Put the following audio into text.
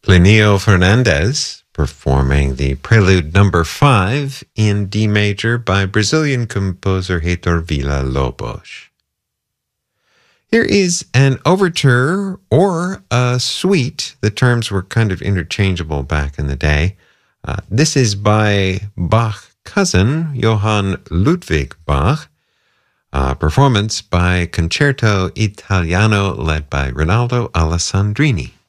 Plinio Fernandez performing the Prelude number 5 in D major by Brazilian composer Heitor Villa-Lobos. Here is an overture or a suite. The terms were kind of interchangeable back in the day. This is by Bach's cousin, Johann Ludwig Bach. Performance by Concerto Italiano led by Rinaldo Alessandrini.